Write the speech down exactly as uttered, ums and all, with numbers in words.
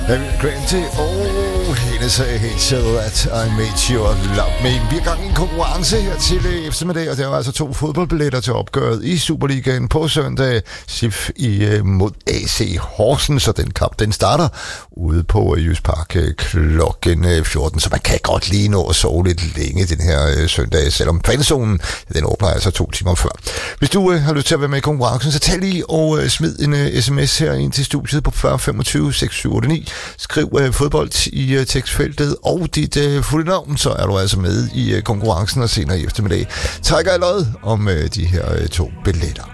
Granty og hendes helt at I made sure love me. Vi er gang i en konkurrence her til eftermiddag, og det er altså to fodboldbilletter til opgøret i Superligaen på søndag. S I F i, mod A C Horsens, så den kamp den starter ude på Jysk Park klokken fjorten, så man kan godt lige nå at sove lidt længe den her søndag, selvom fanzonen den åbner altså to timer før. Hvis du øh, har lyst til at være med i konkurrencen, så tag lige og øh, smid en øh, sms her ind til studiet på fyrre femogtyve seks syv otte ni. Skriv øh, fodbold i øh, tekstfeltet og dit øh, fulde navn, så er du altså med i øh, konkurrencen, og senere i eftermiddag trækker jeg lod om øh, de her øh, to billetter.